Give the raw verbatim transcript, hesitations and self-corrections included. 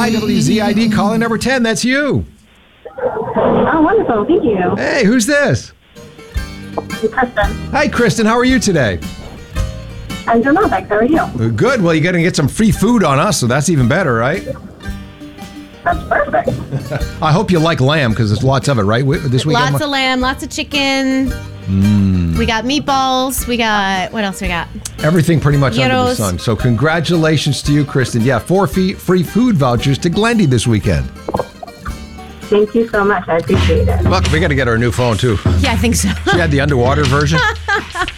Hi, W Z I D, caller number ten. That's you. Oh, wonderful. Thank you. Hey, who's this? Kristen. Hi, Kristen. How are you today? I'm doing well, thanks. How are you? Good. Well, you're going to get some free food on us, so that's even better, right? That's perfect. I hope you like lamb, because there's lots of it, right? This weekend. Lots of lamb, lots of chicken. Mm. We got meatballs. We got, what else we got? Everything pretty much under the Gyros. sun. So congratulations to you, Kristen. Yeah, four free, free food vouchers to Glendy this weekend. Thank you so much. I appreciate it. Look, we got to get her a new phone, too. Yeah, I think so. She had the underwater version.